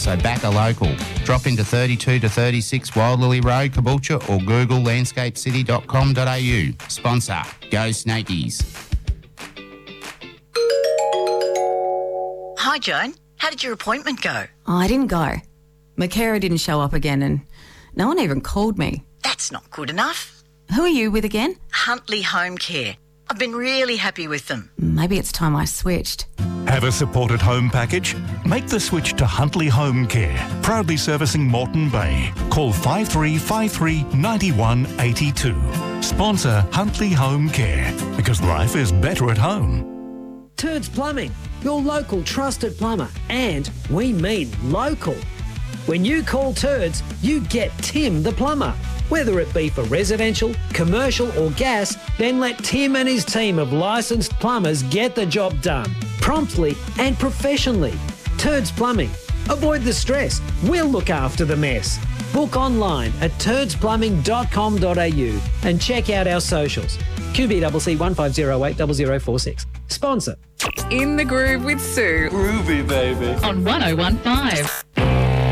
So back a local. Drop into 32 to 36 Wild Lily Road, Caboolture, or Google landscapecity.com.au. Sponsor, Go Snakies. Hi, Joan. How did your appointment go? Oh, I didn't go. My carer didn't show up again and no one even called me. That's not good enough. Who are you with again? Huntley Home Care. I've been really happy with them. Maybe it's time I switched. Have a supported home package? Make the switch to Huntley Home Care, proudly servicing Moreton Bay. Call 5353 9182. Sponsor Huntley Home Care, because life is better at home. Turds Plumbing, your local trusted plumber, and we mean local. When you call Turds, you get Tim the plumber. Whether it be for residential, commercial or gas, then let Tim and his team of licensed plumbers get the job done, promptly and professionally. Turds Plumbing. Avoid the stress. We'll look after the mess. Book online at turdsplumbing.com.au and check out our socials. QBCC 1508 0046. Sponsor. In the Groove with Sue. Groovy, baby. On 1015.